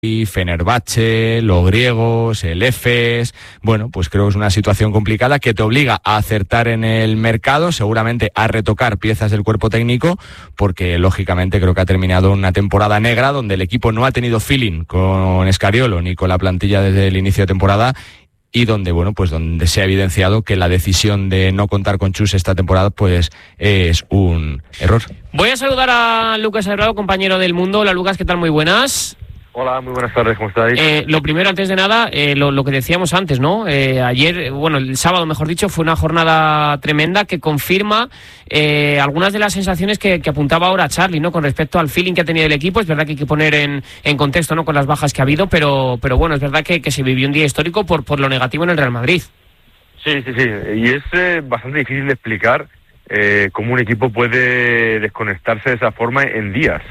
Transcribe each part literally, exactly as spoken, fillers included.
Fenerbahce, los griegos, el Efes. Bueno, pues creo que es una situación complicada que te obliga a acertar en el mercado, seguramente a retocar piezas del cuerpo técnico, porque lógicamente creo que ha terminado una temporada negra donde el equipo no ha tenido feeling con Scariolo ni con la plantilla desde el inicio de temporada, y donde, bueno, pues donde se ha evidenciado que la decisión de no contar con Chus esta temporada pues es un error. Voy a saludar a Lucas Alvarado, compañero del Mundo. Hola Lucas, ¿qué tal? Muy buenas. Hola, muy buenas tardes, ¿cómo estáis? Eh, lo primero, antes de nada, eh, lo, lo que decíamos antes, ¿no? Eh, ayer, bueno, el sábado, mejor dicho, fue una jornada tremenda que confirma eh, algunas de las sensaciones que, que apuntaba ahora Charly, ¿no? Con respecto al feeling que ha tenido el equipo. Es verdad que hay que poner en, en contexto, ¿no? Con las bajas que ha habido, pero, pero bueno, es verdad que, que se vivió un día histórico por, por lo negativo en el Real Madrid. Sí, sí, sí, y es eh, bastante difícil de explicar eh, cómo un equipo puede desconectarse de esa forma en días.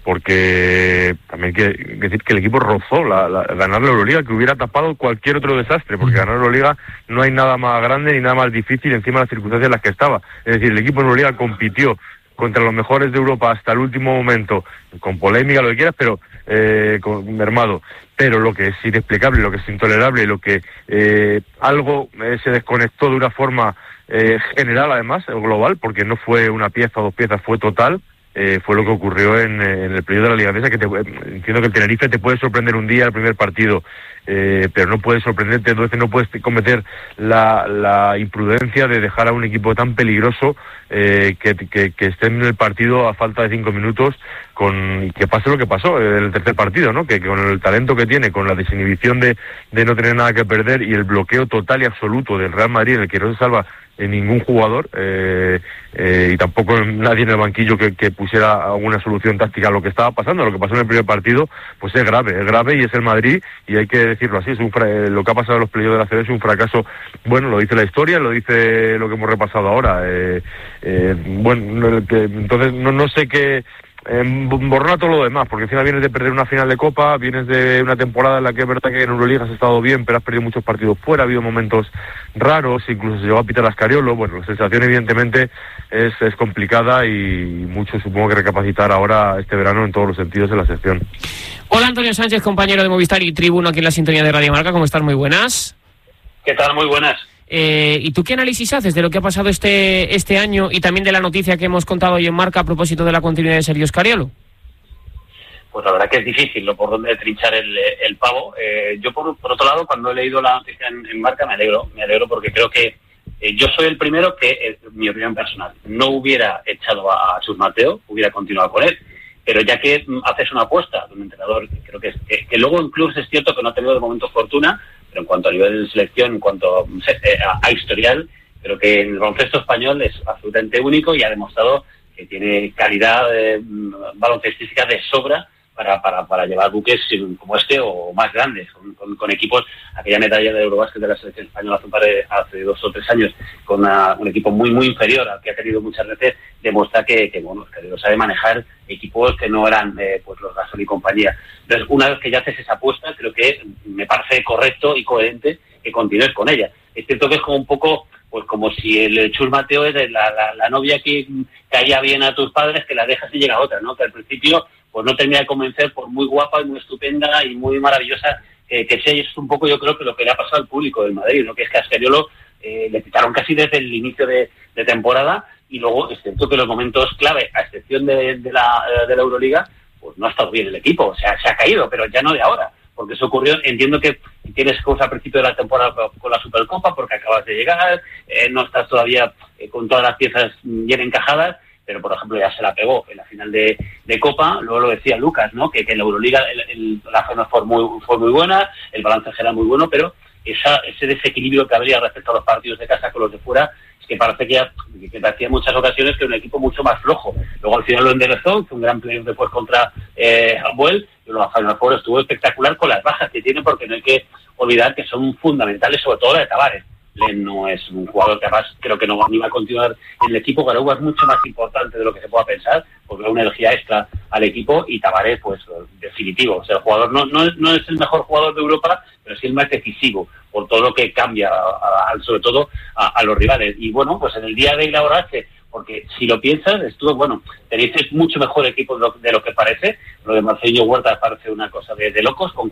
Porque también hay que decir que el equipo rozó la, la, ganar la Euroliga, que hubiera tapado cualquier otro desastre, porque ganar la Euroliga no hay nada más grande ni nada más difícil encima de las circunstancias en las que estaba. Es decir, el equipo en Euroliga compitió contra los mejores de Europa hasta el último momento, con polémica, lo que quieras, pero eh, con, mermado. Pero lo que es inexplicable, lo que es intolerable, lo que eh, algo eh, se desconectó de una forma eh, general, además, global, porque no fue una pieza o dos piezas, fue total. Eh, fue lo que ocurrió en, en el periodo de la Liga Endesa, que te, entiendo que el Tenerife te puede sorprender un día el primer partido, eh, pero no puede sorprenderte, entonces no puedes cometer la, la imprudencia de dejar a un equipo tan peligroso eh, que, que, que esté en el partido a falta de cinco minutos con y que pase lo que pasó en el tercer partido, ¿no? Que, que con el talento que tiene, con la desinhibición de, de no tener nada que perder y el bloqueo total y absoluto del Real Madrid, en el que no se salva en ningún jugador eh, eh, y tampoco nadie en el banquillo que, que pusiera alguna solución táctica a lo que estaba pasando, a lo que pasó en el primer partido, pues es grave, es grave y es el Madrid, y hay que decirlo así, es un fra- lo que ha pasado en los playoffs de la C B es un fracaso. Bueno, lo dice la historia, lo dice lo que hemos repasado ahora. Eh, eh, bueno, que, entonces no, no sé qué... Eh, borrar todo lo demás, porque encima vienes de perder una final de Copa, vienes de una temporada en la que es verdad que en Euroliga has estado bien, pero has perdido muchos partidos fuera, ha habido momentos raros, incluso se llegó a pitar a Scariolo. Bueno, la sensación evidentemente es, es complicada y mucho supongo que recapacitar ahora este verano en todos los sentidos de la sección. Hola Antonio Sánchez, compañero de Movistar y Tribuno aquí en la sintonía de Radio Marca, ¿cómo estás? Muy buenas. ¿Qué tal? Muy buenas. Eh, ¿Y tú qué análisis haces de lo que ha pasado este este año y también de la noticia que hemos contado hoy en Marca a propósito de la continuidad de Sergio Scariolo? Pues la verdad que es difícil, ¿no? Por dónde trinchar el, el pavo. Eh, yo, por, por otro lado, cuando he leído la noticia en, en Marca, me alegro, me alegro porque creo que eh, yo soy el primero que, eh, mi opinión personal, no hubiera echado a, a Chus Mateo, hubiera continuado con él. Pero ya que haces una apuesta de un entrenador, creo que, es, que, que luego en clubes es cierto que no ha tenido de momento fortuna, pero en cuanto a nivel de selección, en cuanto a, a historial, creo que en el baloncesto español es absolutamente único y ha demostrado que tiene calidad eh, baloncestística de sobra para, para, para llevar buques como este o más grandes, con, con, con equipos. Aquella medalla de Eurobásquet de la selección española hace, un par de, hace dos o tres años, con una, un equipo muy muy inferior al que ha tenido muchas veces, demuestra que, que bueno, que lo sabe manejar equipos que no eran eh, pues los Gasol y compañía. Entonces, una vez que ya haces esa apuesta, creo que me parece correcto y coherente que continúes con ella. Es cierto que es como un poco, pues como si el Chus Mateo es la, la, la novia que caía bien a tus padres, que la dejas y llega otra, ¿no? Que al principio pues no termina de convencer, por muy guapa y muy estupenda y muy maravillosa eh, que sea. Y es un poco, yo creo, que lo que le ha pasado al público del Madrid, ¿no? Que es que a Scariolo eh, le quitaron casi desde el inicio de, de temporada, y luego es cierto que los momentos clave, a excepción de, de, la, de la Euroliga, pues no ha estado bien el equipo, o sea, se ha caído, pero ya no de ahora, porque eso ocurrió, entiendo que tienes cosas al principio de la temporada con la Supercopa, porque acabas de llegar, eh, no estás todavía eh, con todas las piezas bien encajadas, pero por ejemplo ya se la pegó en la final de, de Copa. Luego lo decía Lucas, ¿no? Que, que en la Euroliga el, el, la zona fue muy, fue muy buena, el balance era muy bueno, pero esa, ese desequilibrio que habría respecto a los partidos de casa con los de fuera, es que parece que, ya, que parecía en muchas ocasiones que era un equipo mucho más flojo. Luego al final lo enderezó, fue un gran playoff después contra eh, Abuel, y luego a Final Four estuvo espectacular con las bajas que tiene, porque no hay que olvidar que son fundamentales, sobre todo la de Tavares. Len no es un jugador que además creo que no ni va a continuar en el equipo. Garou es mucho más importante de lo que se pueda pensar, porque da una energía extra al equipo, y Tavares, pues definitivo, o sea, el jugador no, no, es, no es el mejor jugador de Europa, pero sí el más decisivo por todo lo que cambia, a, a, sobre todo a, a los rivales. Y bueno, pues en el día de inaugurarse porque si lo piensas, estuvo, bueno, tenéis mucho mejor equipo de lo, de lo que parece. Lo de Marcelo Huerta parece una cosa de, de locos, con